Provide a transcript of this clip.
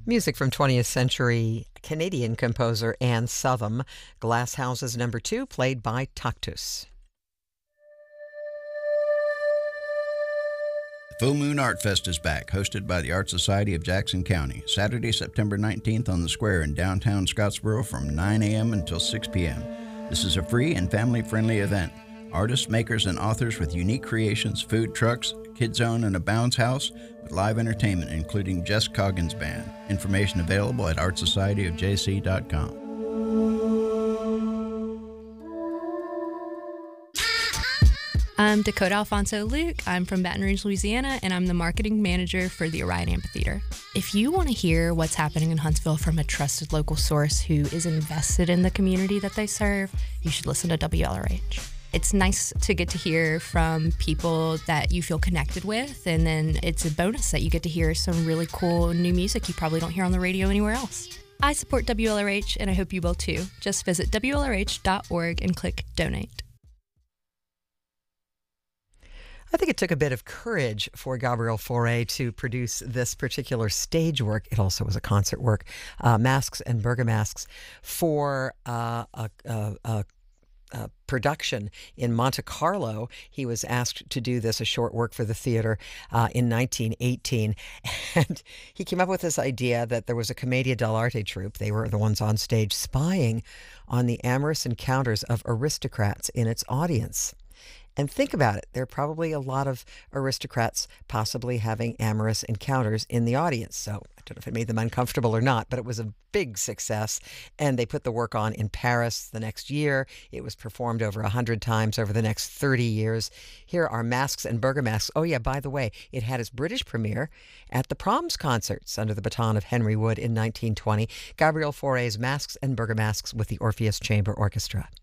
Music from 20th century Canadian composer Anne Southam. Glass Houses No. 2, played by Taktus. The Full Moon Art Fest is back, hosted by the Art Society of Jackson County, Saturday, September 19th on the Square in downtown Scottsboro from 9 a.m. until 6 p.m. This is a free and family-friendly event. Artists, makers, and authors with unique creations, food trucks, Kid Zone, and a bounce house with live entertainment, including Jess Coggins Band. Information available at artsocietyofjc.com. I'm Dakota Alfonso Luke. I'm from Baton Rouge, Louisiana, and I'm the marketing manager for the Orion Amphitheater. If you want to hear what's happening in Huntsville from a trusted local source who is invested in the community that they serve, you should listen to WLRH. It's nice to get to hear from people that you feel connected with, and then it's a bonus that you get to hear some really cool new music you probably don't hear on the radio anywhere else. I support WLRH, and I hope you will too. Just visit WLRH.org and click Donate. I think it took a bit of courage for Gabriel Fauré to produce this particular stage work. It also was a concert work, Masks and Bergamasks, for a production in Monte Carlo. He was asked to do this, a short work for the theater, in 1918. And he came up with this idea that there was a Commedia dell'arte troupe. They were the ones on stage spying on the amorous encounters of aristocrats in its audience. And think about it. There are probably a lot of aristocrats possibly having amorous encounters in the audience. So I don't know if it made them uncomfortable or not, but it was a big success. And they put the work on in Paris the next year. It was performed over 100 times over the next 30 years. Here are Masks and Bergamasks. Oh, yeah, by the way, it had its British premiere at the Proms Concerts under the baton of Henry Wood in 1920. Gabriel Fauré's Masks and Bergamasks with the Orpheus Chamber Orchestra.